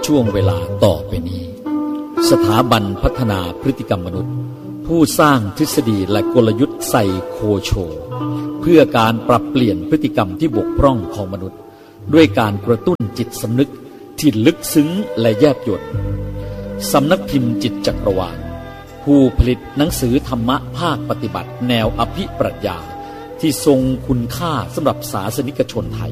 ช่วงเวลาต่อไปนี้สถาบันพัฒนาพฤติกรรมมนุษย์ผู้สร้างทฤษฎีและกลยุทธ์ไซโคโชเพื่อการปรับเปลี่ยนพฤติกรรมที่บกพร่องของมนุษย์ด้วยการกระตุ้นจิตสำนึกที่ลึกซึ้งและแยบยลสำนักพิมพ์จิตจักรวาลผู้ผลิตหนังสือธรรมะภาคปฏิบัติแนวอภิปรัชญาที่ทรงคุณค่าสำหรับศาสนิกชนไทย